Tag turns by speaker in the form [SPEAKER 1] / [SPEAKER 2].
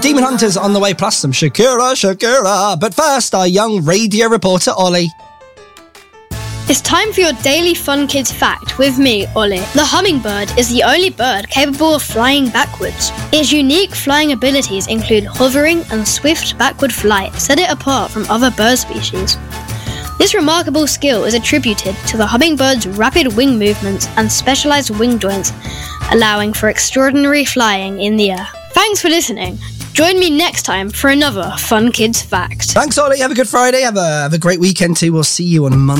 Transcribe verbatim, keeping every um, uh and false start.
[SPEAKER 1] Demon Hunters on the way, plus some Shakira, Shakira. But first, our young radio reporter, Ollie.
[SPEAKER 2] It's time for your daily Fun Kids fact with me, Ollie. The hummingbird is the only bird capable of flying backwards. Its unique flying abilities include hovering and swift backward flight, set it apart from other bird species. This remarkable skill is attributed to the hummingbird's rapid wing movements and specialized wing joints, allowing for extraordinary flying in the air. Thanks for listening. Join me next time for another Fun Kids fact.
[SPEAKER 1] Thanks, Ollie. Have a good Friday. Have a, have a great weekend too. We'll see you on Monday.